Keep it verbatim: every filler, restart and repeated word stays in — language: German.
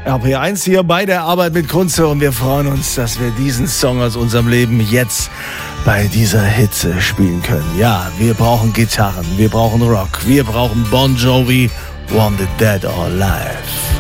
R P eins hier bei der Arbeit mit Kunze und wir freuen uns, dass wir diesen Song aus unserem Leben jetzt bei dieser Hitze spielen können. Ja, wir brauchen Gitarren, wir brauchen Rock, wir brauchen Bon Jovi, Wanted Dead or Alive.